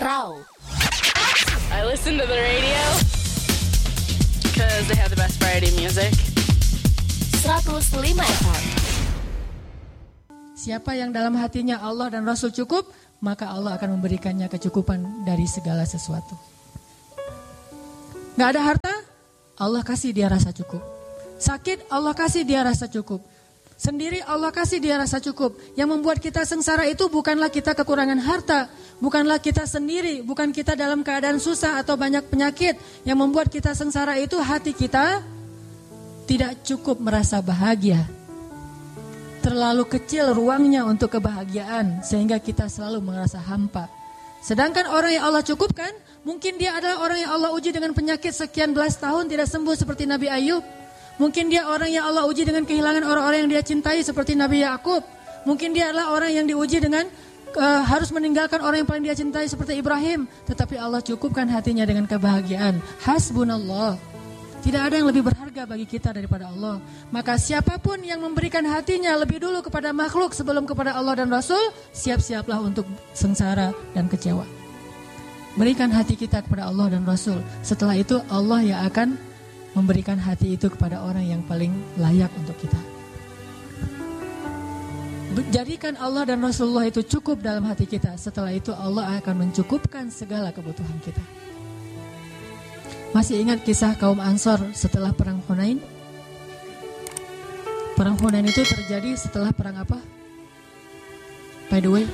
Raw. I listen to the radio because they have the best variety music. 105 FM. Siapa yang dalam hatinya Allah dan Rasul cukup, maka Allah akan memberikannya kecukupan dari segala sesuatu. Gak ada harta, Allah kasih dia rasa cukup. Sakit, Allah kasih dia rasa cukup. Sendiri Allah kasih dia rasa cukup. Yang membuat kita sengsara itu bukanlah kita kekurangan harta, bukanlah kita sendiri, bukan kita dalam keadaan susah atau banyak penyakit. Yang membuat kita sengsara itu hati kita tidak cukup merasa bahagia. Terlalu kecil ruangnya untuk kebahagiaan sehingga kita selalu merasa hampa. Sedangkan orang yang Allah cukupkan, mungkin dia adalah orang yang Allah uji dengan penyakit sekian belas tahun tidak sembuh seperti Nabi Ayub. Mungkin dia orang yang Allah uji dengan kehilangan orang-orang yang dia cintai seperti Nabi Yakub. Mungkin dia adalah orang yang diuji dengan harus meninggalkan orang yang paling dia cintai seperti Ibrahim. Tetapi Allah cukupkan hatinya dengan kebahagiaan. Hasbunallah. Tidak ada yang lebih berharga bagi kita daripada Allah. Maka siapapun yang memberikan hatinya lebih dulu kepada makhluk sebelum kepada Allah dan Rasul, siap-siaplah untuk sengsara dan kecewa. Berikan hati kita kepada Allah dan Rasul. Setelah itu Allah yang akan memberikan hati itu kepada orang yang paling layak untuk kita. Jadikan Allah dan Rasulullah itu cukup dalam hati kita. Setelah itu Allah akan mencukupkan segala kebutuhan kita. Masih ingat kisah kaum Ansor setelah perang Hunain? Perang Hunain itu terjadi setelah perang apa? By the way,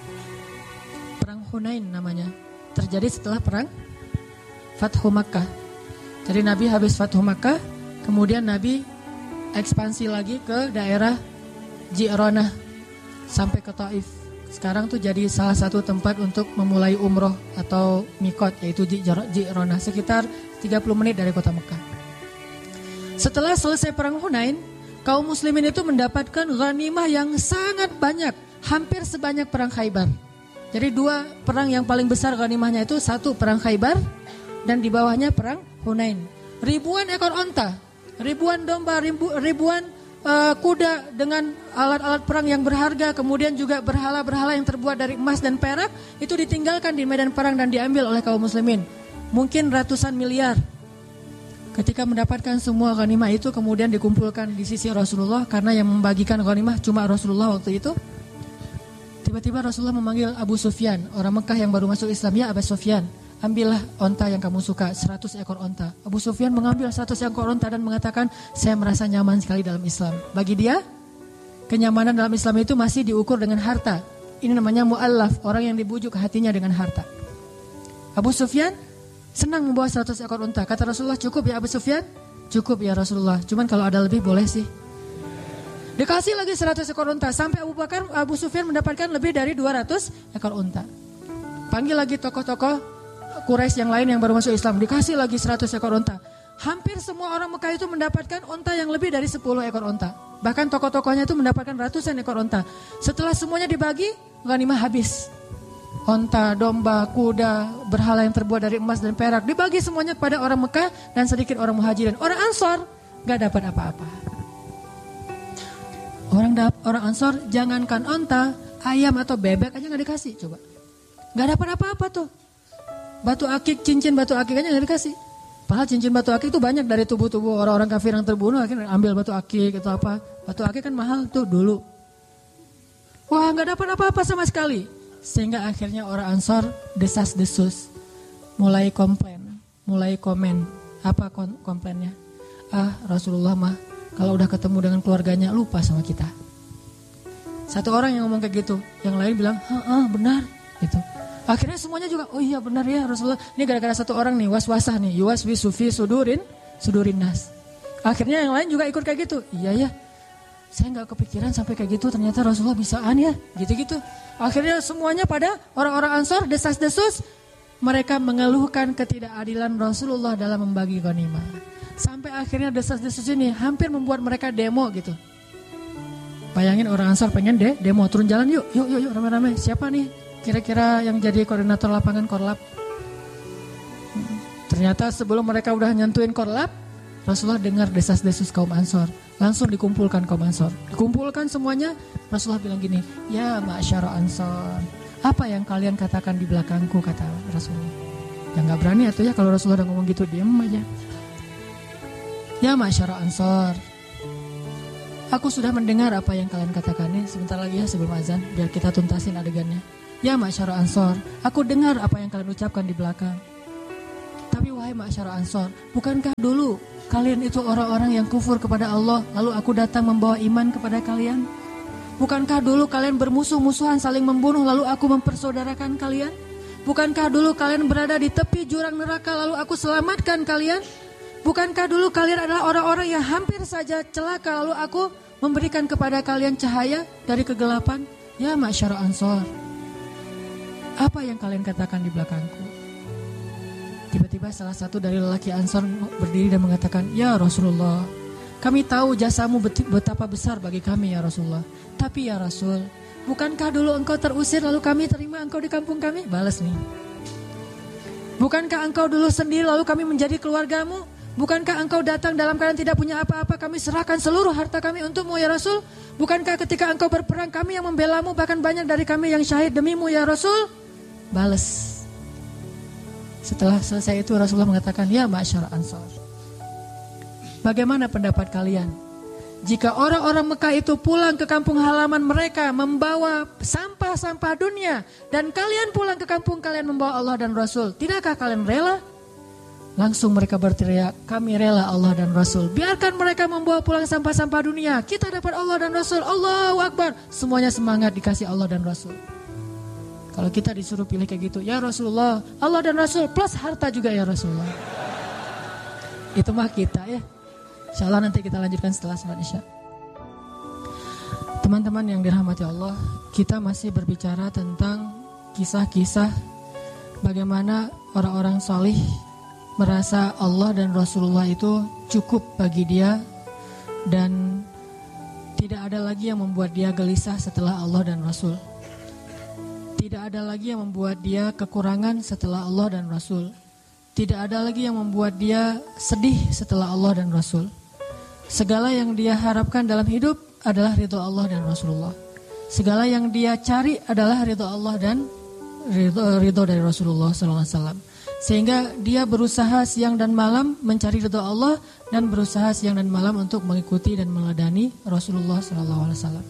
perang Hunain namanya. Terjadi setelah perang Fathu Makkah. Jadi Nabi habis Fathu Makkah, kemudian Nabi ekspansi lagi ke daerah Ji'ronah sampai ke Taif. Sekarang tuh jadi salah satu tempat untuk memulai umroh atau mikot, yaitu Ji'ronah, sekitar 30 menit dari kota Mekah. Setelah selesai perang Hunain, kaum muslimin itu mendapatkan ghanimah yang sangat banyak, hampir sebanyak perang Khaybar. Jadi dua perang yang paling besar ghanimahnya itu, satu perang Khaybar dan di bawahnya perang Hunain. Ribuan ekor onta, ribuan domba, ribuan kuda dengan alat-alat perang yang berharga, kemudian juga berhala-berhala yang terbuat dari emas dan perak, itu ditinggalkan di medan perang dan diambil oleh kaum muslimin. Mungkin ratusan miliar. Ketika mendapatkan semua ghanimah itu kemudian dikumpulkan di sisi Rasulullah, karena yang membagikan ghanimah cuma Rasulullah waktu itu. Tiba-tiba Rasulullah memanggil Abu Sufyan, orang Mekah yang baru masuk Islam. Ya Abu Sufyan, ambillah onta yang kamu suka, 100 ekor onta. Abu Sufyan mengambil 100 ekor onta dan mengatakan, saya merasa nyaman sekali dalam Islam. Bagi dia, kenyamanan dalam Islam itu masih diukur dengan harta. Ini namanya mu'allaf, orang yang dibujuk hatinya dengan harta. Abu Sufyan senang membawa 100 ekor unta. Kata Rasulullah, cukup ya Abu Sufyan? Cukup ya Rasulullah, cuman kalau ada lebih boleh sih. Dikasih lagi 100 ekor unta, sampai Abu Sufyan mendapatkan lebih dari 200 ekor unta. Panggil lagi tokoh-tokoh Quraisy yang lain yang baru masuk Islam, dikasih lagi 100 ekor unta. Hampir semua orang Mekah itu mendapatkan unta yang lebih dari 10 ekor unta. Bahkan tokoh-tokohnya itu mendapatkan ratusan ekor unta. Setelah semuanya dibagi, ghanimah habis. Onta, domba, kuda, berhala yang terbuat dari emas dan perak dibagi semuanya kepada orang Mekah dan sedikit orang Muhajirin. Orang Ansor gak dapat apa-apa. Orang Ansor jangankan onta, ayam atau bebek aja gak dikasih. Coba, gak dapat apa-apa tuh. Batu akik, cincin batu akik aja gak dikasih. Padahal cincin batu akik itu banyak dari tubuh-tubuh orang-orang kafir yang terbunuh. Akhirnya ambil batu akik atau apa. Batu akik kan mahal tuh dulu. Wah, gak dapat apa-apa sama sekali. Sehingga akhirnya orang Ansor desas-desus, mulai komplain, mulai komen. Apa komplainnya? Rasulullah mah kalau udah ketemu dengan keluarganya lupa sama kita. Satu orang yang ngomong kayak gitu, yang lain bilang, benar gitu. Akhirnya semuanya juga, oh iya benar ya Rasulullah. Ini gara-gara satu orang nih, was-wasah nih, yuwaswi sufi sudurin nas. Akhirnya yang lain juga ikut kayak gitu. Iya ya, saya gak kepikiran sampai kayak gitu, ternyata Rasulullah bisaan ya, gitu-gitu. Akhirnya semuanya pada orang-orang Ansor desas-desus, mereka mengeluhkan ketidakadilan Rasulullah dalam membagi ghanimah. Sampai akhirnya desas-desus ini hampir membuat mereka demo gitu. Bayangin orang Ansor pengen demo, turun jalan yuk rame-rame. Siapa nih kira-kira yang jadi koordinator lapangan Korlap? Ternyata sebelum mereka udah nyentuhin Korlap, Rasulullah dengar desas-desus kaum Ansor. Langsung dikumpulkan kaum Ansor. Dikumpulkan semuanya, Rasulullah bilang gini, ya ma'asyara Ansor, Apa yang kalian katakan di belakangku, kata Rasulullah. Ya gak berani atau ya kalau Rasulullah udah ngomong gitu, diam aja. Ya masyara Ansor, aku sudah mendengar apa yang kalian katakan. Nih sebentar lagi ya sebelum azan, biar kita tuntasin adegannya. Ya masyara Ansor, aku dengar apa yang kalian ucapkan di belakang. Tapi wahai masyara Ansor, bukankah dulu kalian itu orang-orang yang kufur kepada Allah, lalu aku datang membawa iman kepada kalian? Bukankah dulu kalian bermusuh-musuhan saling membunuh, lalu aku mempersaudarakan kalian? Bukankah dulu kalian berada di tepi jurang neraka, lalu aku selamatkan kalian? Bukankah dulu kalian adalah orang-orang yang hampir saja celaka, lalu aku memberikan kepada kalian cahaya dari kegelapan? Ya masyara Ansor, apa yang kalian katakan di belakangku? Tiba-tiba salah satu dari lelaki Ansor berdiri dan mengatakan, ya Rasulullah, kami tahu jasamu betapa besar bagi kami ya Rasulullah. Tapi ya Rasul, bukankah dulu engkau terusir lalu kami terima engkau di kampung kami? Balas nih. Bukankah engkau dulu sendiri lalu kami menjadi keluargamu? Bukankah engkau datang dalam keadaan tidak punya apa-apa, kami serahkan seluruh harta kami untukmu ya Rasul? Bukankah ketika engkau berperang kami yang membelamu, bahkan banyak dari kami yang syahid demimu ya Rasul? Balas. Setelah selesai itu Rasulullah mengatakan, ya ma'asyar Ansar, bagaimana pendapat kalian jika orang-orang Mekah itu pulang ke kampung halaman mereka membawa sampah-sampah dunia, dan kalian pulang ke kampung kalian membawa Allah dan Rasul? Tidakkah kalian rela? Langsung mereka berteriak, kami rela Allah dan Rasul. Biarkan mereka membawa pulang sampah-sampah dunia, kita dapat Allah dan Rasul. Allahu Akbar. Semuanya semangat dikasih Allah dan Rasul. Kalau kita disuruh pilih kayak gitu, ya Rasulullah, Allah dan Rasul plus harta juga ya Rasulullah. Itu mah kita ya. Insya Allah nanti kita lanjutkan setelah salat Isya. Teman-teman yang dirahmati Allah, kita masih berbicara tentang kisah-kisah bagaimana orang-orang salih merasa Allah dan Rasulullah itu cukup bagi dia, dan tidak ada lagi yang membuat dia gelisah setelah Allah dan Rasul. Tidak ada lagi yang membuat dia kekurangan setelah Allah dan Rasul. Tidak ada lagi yang membuat dia sedih setelah Allah dan Rasul. Segala yang dia harapkan dalam hidup adalah ridho Allah dan Rasulullah. Segala yang dia cari adalah ridho Allah dan ridho dari Rasulullah SAW. Sehingga dia berusaha siang dan malam mencari ridho Allah, dan berusaha siang dan malam untuk mengikuti dan meladani Rasulullah SAW.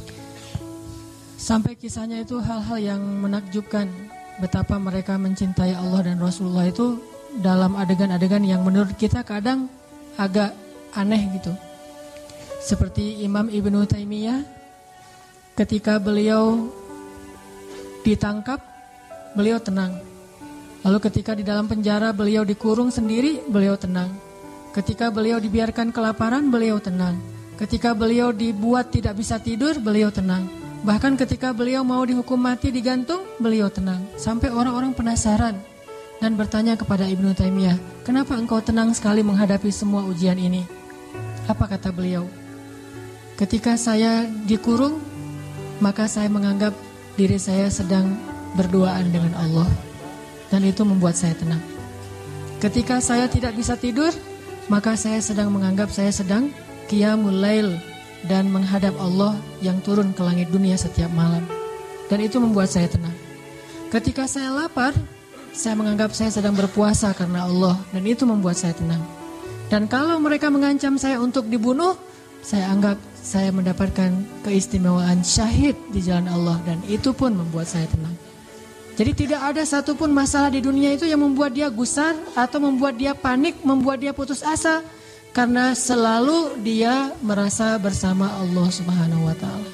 Sampai kisahnya itu hal-hal yang menakjubkan, betapa mereka mencintai Allah dan Rasulullah itu dalam adegan-adegan yang menurut kita kadang agak aneh gitu. Seperti Imam Ibnu Taimiyah, ketika beliau ditangkap, beliau tenang. Lalu ketika di dalam penjara beliau dikurung sendiri, beliau tenang. Ketika beliau dibiarkan kelaparan, beliau tenang. Ketika beliau dibuat tidak bisa tidur, beliau tenang. Bahkan ketika beliau mau dihukum mati digantung, beliau tenang. Sampai orang-orang penasaran dan bertanya kepada Ibnu Taimiyah, kenapa engkau tenang sekali menghadapi semua ujian ini? Apa kata beliau? Ketika saya dikurung, maka saya menganggap diri saya sedang berduaan dengan Allah, dan itu membuat saya tenang. Ketika saya tidak bisa tidur, maka saya sedang menganggap saya sedang qiyamul lail dan menghadap Allah yang turun ke langit dunia setiap malam, dan itu membuat saya tenang. Ketika saya lapar, saya menganggap saya sedang berpuasa karena Allah, dan itu membuat saya tenang. Dan kalau mereka mengancam saya untuk dibunuh, saya anggap saya mendapatkan keistimewaan syahid di jalan Allah, dan itu pun membuat saya tenang. Jadi tidak ada satupun masalah di dunia itu yang membuat dia gusar atau membuat dia panik, membuat dia putus asa, karena selalu dia merasa bersama Allah Subhanahu wa ta'ala.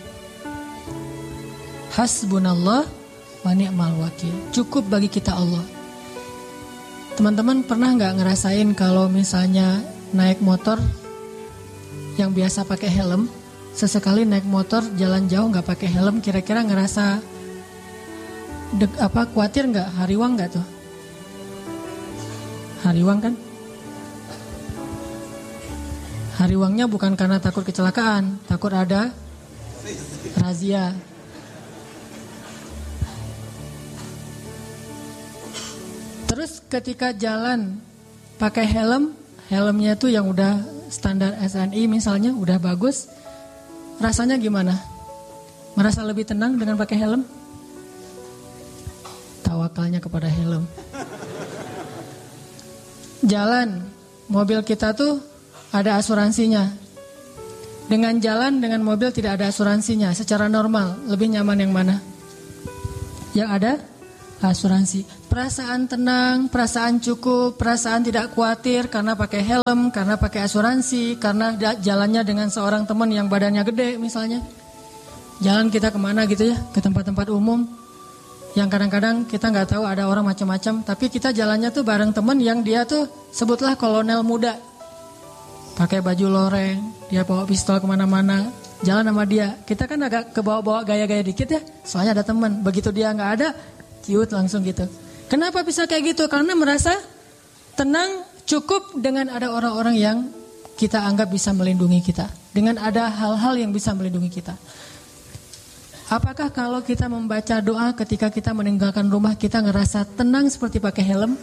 Hasbunallah wa ni'mal wakil. Cukup bagi kita Allah. Teman-teman pernah gak ngerasain kalau misalnya naik motor yang biasa pakai helm, sesekali naik motor jalan jauh gak pakai helm, kira-kira ngerasa khawatir gak? Hariwang gak tuh? Hariwang kan? Hariwangnya bukan karena takut kecelakaan, takut ada razia. Terus ketika jalan pakai helm, helmnya tuh yang udah standar SNI misalnya, udah bagus, rasanya gimana? Merasa lebih tenang dengan pakai helm? tawakalnya kepada helm. Jalan, mobil kita tuh ada asuransinya. Dengan jalan, dengan mobil tidak ada asuransinya. Secara normal, lebih nyaman yang mana? Yang ada asuransi. Perasaan tenang, perasaan cukup, perasaan tidak khawatir karena pakai helm, karena pakai asuransi, karena jalannya dengan seorang teman yang badannya gede misalnya. Jalan kita kemana gitu ya, ke tempat-tempat umum yang kadang-kadang kita nggak tahu ada orang macam-macam, tapi kita jalannya tuh bareng teman yang dia tuh sebutlah kolonel muda, pakai baju loreng, dia bawa pistol kemana-mana, jalan sama dia. Kita kan agak kebawa-bawa gaya-gaya dikit ya, soalnya ada teman. Begitu dia nggak ada, cute langsung gitu. Kenapa bisa kayak gitu? Karena merasa tenang, cukup dengan ada orang-orang yang kita anggap bisa melindungi kita, dengan ada hal-hal yang bisa melindungi kita. Apakah kalau kita membaca doa ketika kita meninggalkan rumah kita ngerasa tenang seperti pakai helm?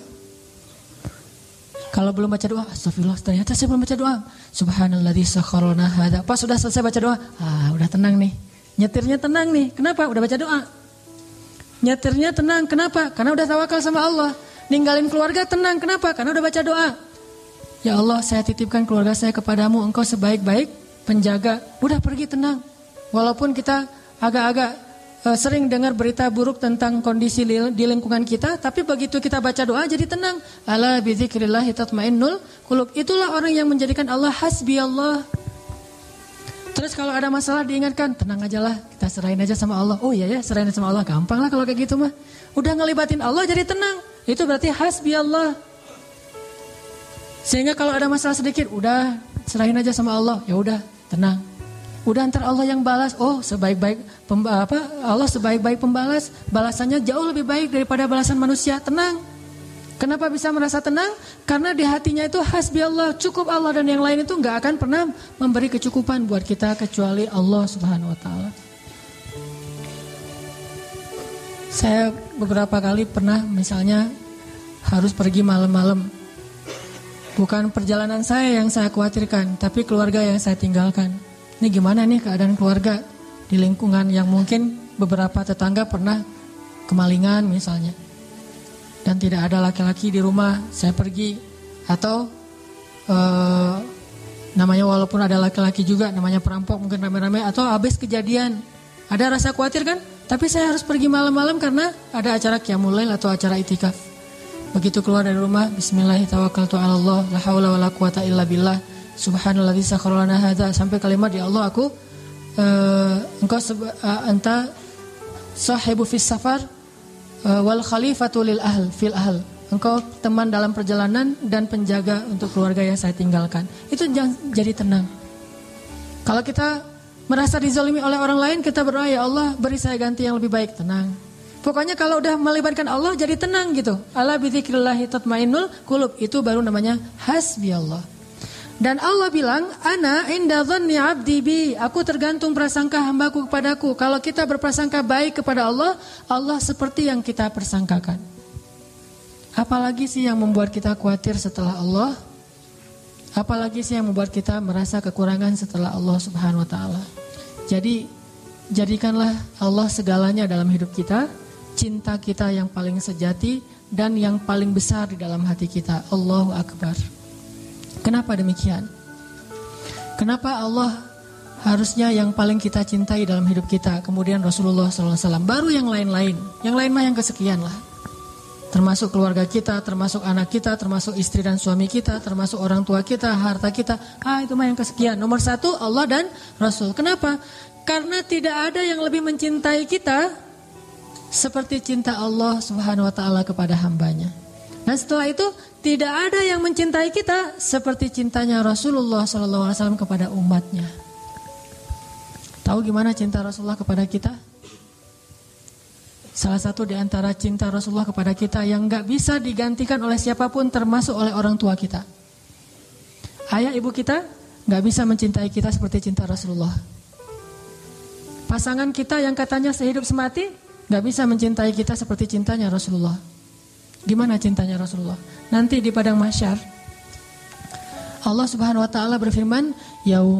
Kalau belum baca doa, astagfirullah, ternyata saya belum baca doa. Subhanalladzi sakharana hadza. Pas sudah selesai baca doa, udah tenang nih. Nyetirnya tenang nih. Kenapa? Udah baca doa. Nyetirnya tenang. Kenapa? Karena udah tawakal sama Allah. Ninggalin keluarga tenang. Kenapa? Karena udah baca doa. Ya Allah, saya titipkan keluarga saya kepadamu. Engkau sebaik-baik penjaga. Udah pergi tenang. Walaupun kita agak-agak sering dengar berita buruk tentang kondisi di lingkungan kita, tapi begitu kita baca doa jadi tenang. Ala bidzikrillahi tatmainnul qulub. Itulah orang yang menjadikan Allah hasbi Allah. Terus kalau ada masalah diingatkan, tenang aja lah, kita serahin aja sama Allah. Oh iya ya, serahin sama Allah, gampang lah kalau kayak gitu mah. Udah ngelibatin Allah jadi tenang. Itu berarti hasbi Allah. Sehingga kalau ada masalah sedikit, udah serahin aja sama Allah. Ya udah, tenang. Udah ntar Allah yang balas. Oh, sebaik-baik Allah sebaik-baik pembalas. Balasannya jauh lebih baik daripada balasan manusia. Tenang. Kenapa bisa merasa tenang? Karena di hatinya itu hasbi Allah, cukup Allah, dan yang lain itu nggak akan pernah memberi kecukupan buat kita kecuali Allah Subhanahu wa taala. Saya beberapa kali pernah misalnya harus pergi malam-malam. Bukan perjalanan saya yang saya khawatirkan, tapi keluarga yang saya tinggalkan. Ini gimana nih keadaan keluarga di lingkungan yang mungkin beberapa tetangga pernah kemalingan misalnya. Dan tidak ada laki-laki di rumah, saya pergi. Atau namanya walaupun ada laki-laki juga, namanya perampok mungkin rame-rame. Atau habis kejadian, ada rasa khawatir kan? Tapi saya harus pergi malam-malam karena ada acara qiyamul lail atau acara itikaf. Begitu keluar dari rumah, bismillahirrahmanirrahim, la haula wala quwata illa billah. Subhanalladzi sakharana hadza, sampai kalimat ya Allah aku engkau anta sahibu fis safar wal khalifatu lil ahl fil ahl. Engkau teman dalam perjalanan dan penjaga untuk keluarga yang saya tinggalkan. Itu jadi tenang. Kalau kita merasa dizalimi oleh orang lain, kita berdoa ya Allah beri saya ganti yang lebih baik, tenang. Pokoknya kalau udah melibatkan Allah jadi tenang gitu. Ala bidzikrillahi tatmainnul qulub, itu baru namanya hasbi Allah. Dan Allah bilang, ana inda dhanni 'abdi bi, aku tergantung prasangka hambaku kepadaku. Kalau kita berprasangka baik kepada Allah, Allah seperti yang kita persangkakan. Apalagi sih yang membuat kita khawatir setelah Allah? Apalagi sih yang membuat kita merasa kekurangan setelah Allah Subhanahu wa taala? Jadi, jadikanlah Allah segalanya dalam hidup kita, cinta kita yang paling sejati dan yang paling besar di dalam hati kita. Allahu Akbar. Kenapa demikian? Kenapa Allah harusnya yang paling kita cintai dalam hidup kita, kemudian Rasulullah SAW, baru yang lain-lain. Yang lain mah yang kesekian lah. Termasuk keluarga kita, termasuk anak kita, termasuk istri dan suami kita, termasuk orang tua kita, harta kita. Itu mah yang kesekian. Nomor 1 Allah dan Rasul. Kenapa? Karena tidak ada yang lebih mencintai kita seperti cinta Allah Subhanahu wa taala kepada hambanya. Dan setelah itu tidak ada yang mencintai kita seperti cintanya Rasulullah SAW kepada umatnya. Tahu gimana cinta Rasulullah kepada kita? Salah satu di antara cinta Rasulullah kepada kita yang gak bisa digantikan oleh siapapun, termasuk oleh orang tua kita. Ayah ibu kita gak bisa mencintai kita seperti cinta Rasulullah. Pasangan kita yang katanya sehidup semati gak bisa mencintai kita seperti cintanya Rasulullah. Gimana cintanya Rasulullah? Nanti di padang mahsyar Allah Subhanahu wa taala berfirman,